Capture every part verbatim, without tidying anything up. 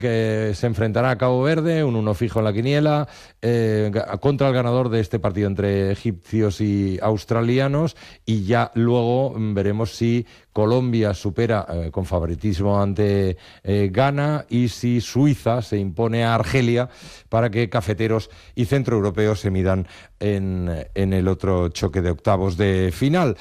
que se enfrentará a Cabo Verde, un uno fijo en la quiniela, eh, contra el ganador de este partido entre egipcios y australianos, y ya luego veremos si Colombia supera eh, con favoritismo ante eh, Ghana y si Suiza se impone a Argelia para que cafeteros y centroeuropeos se midan en, en el otro choque de octavos de final.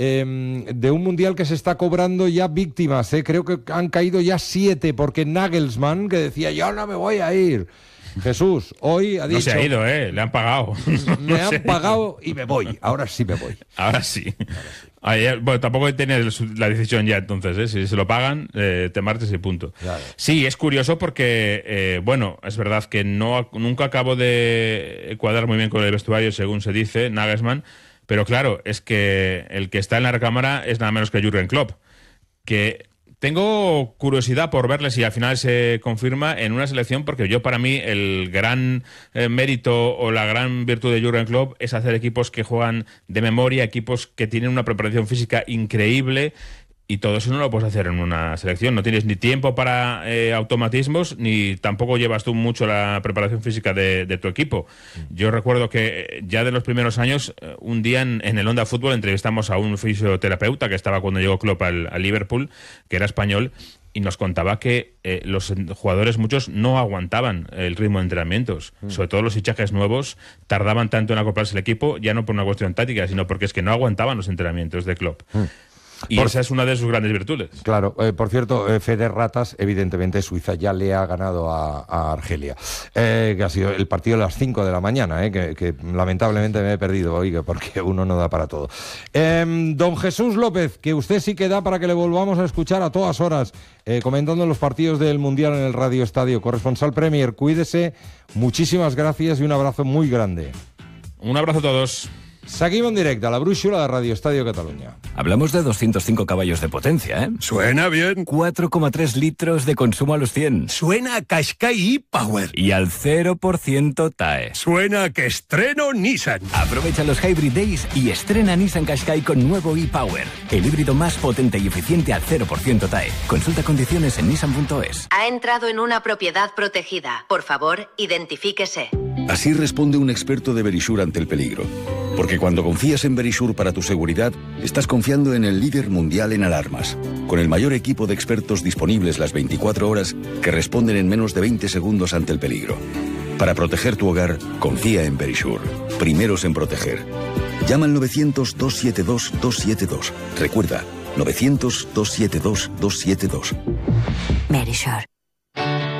Eh, de un mundial que se está cobrando ya víctimas, eh, creo que han caído ya siete, porque Nagelsmann, que decía yo no me voy a ir, Jesús, hoy ha dicho... No se ha ido, ¿eh? Le han pagado. Me no han pagado y me voy. Ahora sí me voy. Ahora sí. Ayer, bueno, tampoco tienes la decisión ya entonces, ¿eh? Si se lo pagan, eh, te martes y punto. Claro. Sí, es curioso porque, eh, bueno, es verdad que no nunca acabo de cuadrar muy bien con el vestuario, según se dice, Nagelsmann, pero claro, es que el que está en la recámara es nada menos que Jürgen Klopp, que... Tengo curiosidad por verle si al final se confirma en una selección, porque yo, para mí, el gran eh, mérito o la gran virtud de Jürgen Klopp es hacer equipos que juegan de memoria, equipos que tienen una preparación física increíble, y todo eso no lo puedes hacer en una selección. No tienes ni tiempo para eh, automatismos, ni tampoco llevas tú mucho la preparación física de, de tu equipo. Yo recuerdo que ya de los primeros años, un día en, en el Onda Fútbol entrevistamos a un fisioterapeuta que estaba cuando llegó Klopp al, al Liverpool, que era español, y nos contaba que eh, los jugadores, muchos, no aguantaban el ritmo de entrenamientos. Mm. Sobre todo los fichajes nuevos tardaban tanto en acoplarse al equipo, ya no por una cuestión táctica, sino porque es que no aguantaban los entrenamientos de Klopp. Mm. Y por, esa es una de sus grandes virtudes. Claro, eh, por cierto, eh, Fede Ratas, evidentemente Suiza ya le ha ganado a, a Argelia, eh, que ha sido el partido a las cinco de la mañana, eh, que, que lamentablemente me he perdido, oiga, porque uno no da para todo. Eh, don Jesús López, que usted sí que da para que le volvamos a escuchar a todas horas, eh, comentando los partidos del Mundial en el Radio Estadio, corresponsal Premier, cuídese, muchísimas gracias y un abrazo muy grande. Un abrazo a todos. Seguimos en directe a la brúixola de Radio Estadio Cataluña. Hablamos de doscientos cinco caballos de potencia, ¿eh? Suena bien. cuatro coma tres litros de consumo a los cien. Suena a Qashqai e-Power. Y al cero por ciento T A E. Suena a que estreno Nissan. Aprovecha los Hybrid Days y estrena Nissan Qashqai con nuevo e-Power. El híbrido más potente y eficiente al cero por ciento T A E. Consulta condiciones en nissan punto es. Ha entrado en una propiedad protegida. Por favor, identifíquese. Así responde un experto de Verisure ante el peligro. Porque cuando confías en Verisure para tu seguridad, estás confiando en el líder mundial en alarmas, con el mayor equipo de expertos disponibles las veinticuatro horas que responden en menos de veinte segundos ante el peligro. Para proteger tu hogar, confía en Verisure. Primeros en proteger. Llama al novecientos, dos siete dos, dos siete dos. Recuerda, novecientos, dos siete dos, dos siete dos. Verisure.